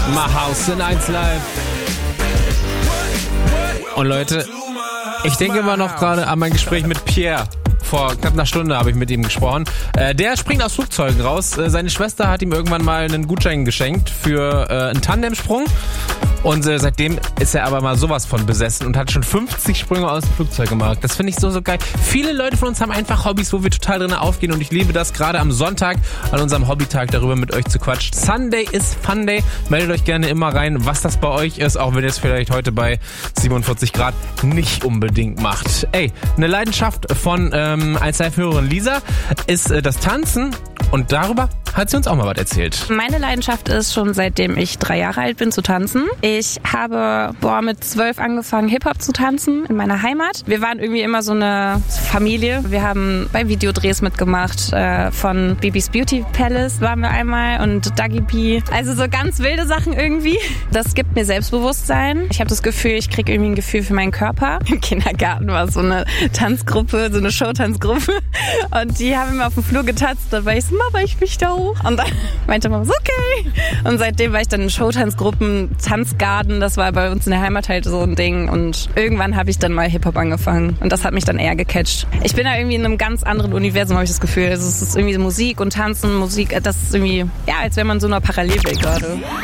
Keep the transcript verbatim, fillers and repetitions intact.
My House in eins Live. Und Leute, ich denke immer noch gerade an mein Gespräch mit Pierre. Vor knapp einer Stunde habe ich mit ihm gesprochen. Äh, der springt aus Flugzeugen raus. Äh, seine Schwester hat ihm irgendwann mal einen Gutschein geschenkt für äh, einen Tandemsprung. Und äh, seitdem ist er aber mal sowas von besessen und hat schon fünfzig Sprünge aus dem Flugzeug gemacht. Das finde ich so, so geil. Viele Leute von uns haben einfach Hobbys, wo wir total drin aufgehen. Und ich liebe das, gerade am Sonntag an unserem Hobbytag darüber mit euch zu quatschen. Sunday is Fun Day. Meldet euch gerne immer rein, was das bei euch ist, auch wenn ihr es vielleicht heute bei siebenundvierzig Grad nicht unbedingt macht. Ey, eine Leidenschaft von ähm, eins Live-Hörerin Lisa ist äh, das Tanzen. Und darüber hat sie uns auch mal was erzählt. Meine Leidenschaft ist schon seitdem ich drei Jahre alt bin zu tanzen. Ich habe boah, mit zwölf angefangen Hip-Hop zu tanzen in meiner Heimat. Wir waren irgendwie immer so eine Familie. Wir haben bei Videodrehs mitgemacht. Äh, von Bibis Beauty Palace waren wir einmal und Dagi P. Also so ganz wilde Sachen irgendwie. Das gibt mir Selbstbewusstsein. Ich habe das Gefühl, ich kriege irgendwie ein Gefühl für meinen Körper. Im Kindergarten war so eine Tanzgruppe, so eine Showtanzgruppe. Und die haben immer auf dem Flur getanzt. Da war ich so, Mama, ich mich da hoch. Und dann meinte Mama so, okay. Und seitdem war ich dann in Showtanzgruppen, Tanzgarden, das war bei uns in der Heimat halt so ein Ding. Und irgendwann habe ich dann mal Hip-Hop angefangen. Und das hat mich dann eher gecatcht. Ich bin da irgendwie in einem ganz anderen Universum, habe ich das Gefühl. Also es ist irgendwie Musik und Tanzen, Musik, das ist irgendwie, ja, als wäre man in so einer Parallelwelt gerade.